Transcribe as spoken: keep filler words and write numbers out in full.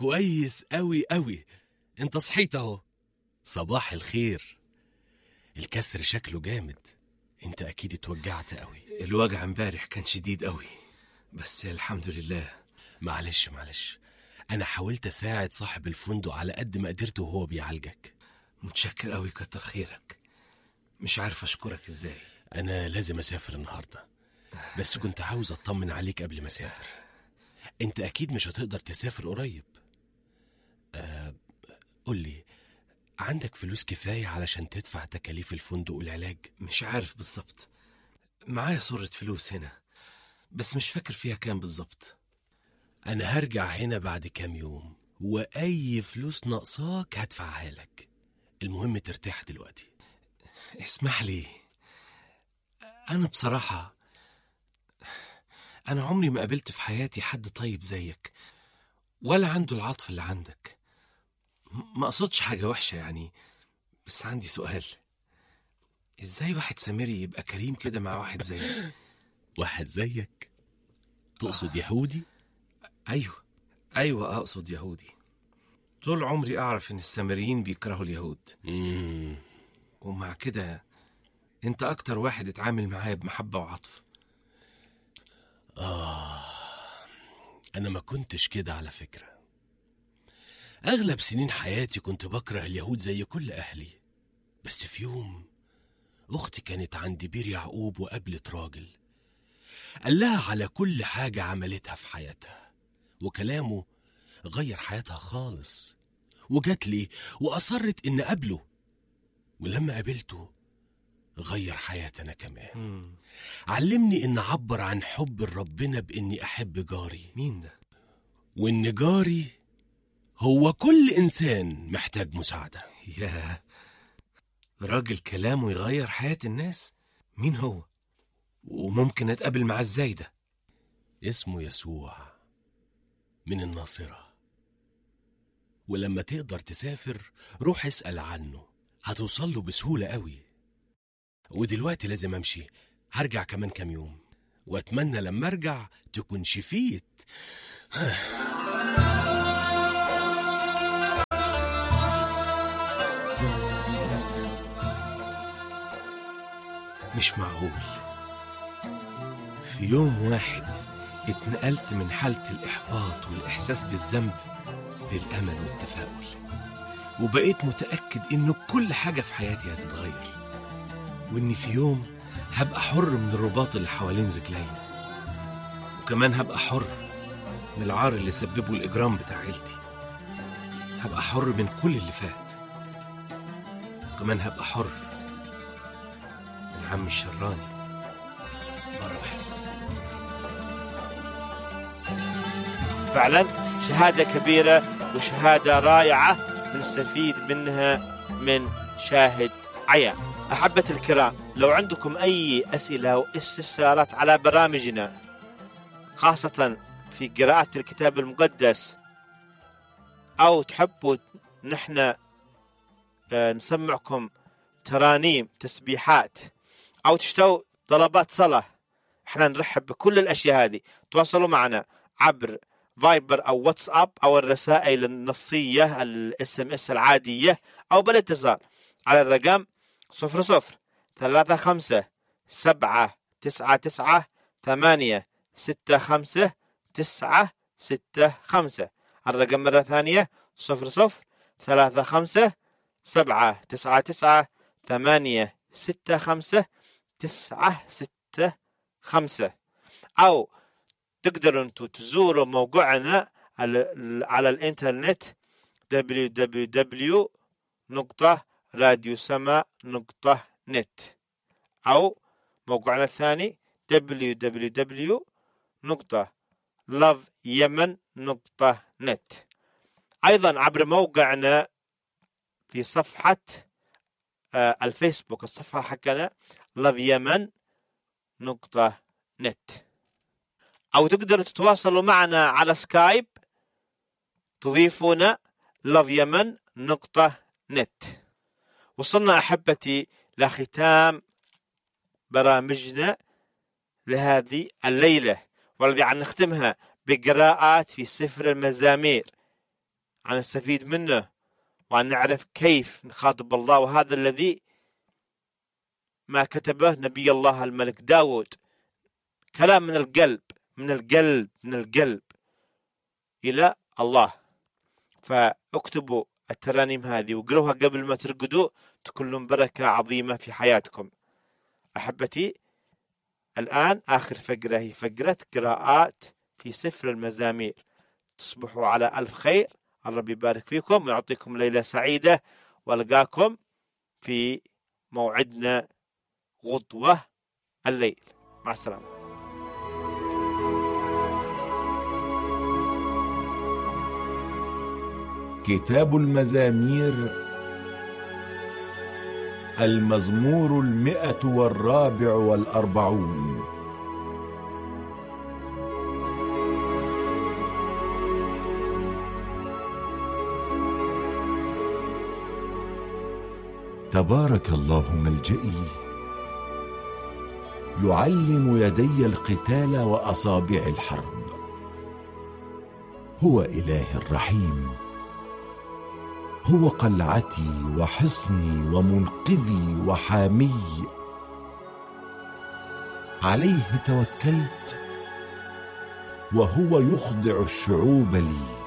كويس قوي قوي. انت صحيت اهو. صباح الخير. الكسر شكله جامد. انت اكيد اتوجعت قوي. الوجع امبارح كان شديد قوي، بس الحمد لله. معلش معلش، انا حاولت اساعد صاحب الفندق على قد ما قدرت وهو بيعالجك. متشكر قوي، كتر خيرك. مش عارف اشكرك ازاي. انا لازم اسافر النهارده، بس كنت عاوز اطمن عليك قبل ما اسافر. انت اكيد مش هتقدر تسافر قريب. أه قولي، عندك فلوس كفاية علشان تدفع تكاليف الفندق والعلاج؟ مش عارف بالظبط، معايا صورة فلوس هنا بس مش فاكر فيها كام بالظبط. انا هرجع هنا بعد كام يوم، واي فلوس ناقصاك هدفعها لك. المهم ترتاح دلوقتي. اسمح لي، انا بصراحة انا عمري ما قابلت في حياتي حد طيب زيك، ولا عنده العطف اللي عندك. ما اقصدش حاجة وحشة يعني، بس عندي سؤال. ازاي واحد سامري يبقى كريم كده مع واحد زيك؟ واحد زيك؟ تقصد يهودي؟ ايوه ايوه اقصد يهودي. طول عمري اعرف ان السامريين بيكرهوا اليهود. مم. ومع كده انت اكتر واحد اتعامل معايا بمحبة وعطف. آه أنا ما كنتش كده على فكرة. أغلب سنين حياتي كنت بكره اليهود زي كل أهلي. بس في يوم أختي كانت عند بير يعقوب وقابلت راجل قال لها على كل حاجة عملتها في حياتها، وكلامه غير حياتها خالص. وجات لي وأصرت إن قابله، ولما قابلته غير حياتنا كمان. مم. علمني إن أعبر عن حب ربنا بإني أحب جاري. مين ده؟ وإن جاري هو كل إنسان محتاج مساعدة. يا راجل كلامه يغير حياة الناس. مين هو؟ وممكن أتقابل معاه ازاي ده؟ اسمه يسوع من الناصرة. ولما تقدر تسافر روح اسأل عنه، هتوصل له بسهولة قوي. ودلوقتي لازم أمشي، هرجع كمان كام يوم، وأتمنى لما أرجع تكون شفيت. مش معقول. في يوم واحد اتنقلت من حالة الإحباط والإحساس بالذنب للأمل والتفاؤل، وبقيت متأكد إنه كل حاجة في حياتي هتتغير، وإني في يوم هبقى حر من الرباط اللي حوالين رجلي، وكمان هبقى حر من العار اللي سببه الإجرام بتاع عيلتي. هبقى حر من كل اللي فات، وكمان هبقى حر من عم الشراني بربحس. فعلا شهادة كبيرة وشهادة رائعة بنستفيد منها من شاهد عيان. أحبة الكرام، لو عندكم أي أسئلة أو استفسارات على برامجنا، خاصة في قراءة الكتاب المقدس، أو تحبوا نحن نسمعكم ترانيم تسبيحات، أو تشتوا طلبات صلاة، احنا نرحب بكل الأشياء هذه. تواصلوا معنا عبر فايبر أو واتساب أو الرسائل النصية الاس ام اس العادية، أو بالاتصال على الرقم صفر صفر ثلاثة خمسة سبعة تسعة تسعة ثمانية ستة خمسة تسعة ستة خمسة. الرقم مرة ثانية صفر صفر ثلاثة خمسة سبعة تسعة تسعة ثمانية ستة خمسة تسعة ستة خمسة. أو تقدروا أنتوا تزوروا موقعنا على, على الإنترنت دبليو دبليو دبليو نقطة راديو سما نقطة نت، أو موقعنا الثاني دبليو دبليو دبليو نقطة لاف يمن نقطة نت. أيضا عبر موقعنا في صفحة آه الفيسبوك، الصفحة حقنا لاف يمن نقطة نت. أو تقدروا تتواصلوا معنا على سكايب، تضيفونا لاف يمن نقطة نت. وصلنا أحبتي لختام برامجنا لهذه الليلة، والذي عن نختمها بقراءات في سفر المزامير عن نستفيد منه وأن نعرف كيف نخاطب الله. وهذا الذي ما كتبه نبي الله الملك داود، كلام من القلب من القلب من القلب إلى الله. فاكتبوا الترانيم هذه وقروها قبل ما ترقدوا، تكون لهم بركة عظيمة في حياتكم. أحبتي، الآن آخر فقرة هي فقرة قراءات في سفر المزامير. تصبحوا على ألف خير، الرب يبارك فيكم ويعطيكم ليلة سعيدة، والقاكم في موعدنا غضوة الليل. مع السلامة. كتاب المزامير، المزمور المئة والرابع والأربعون. تبارك الله ملجئي، يعلم يدي القتال وأصابع الحرب. هو إله الرحيم، هو قلعتي وحصني ومنقذي وحامي. عليه توكلت وهو يخضع الشعوب لي.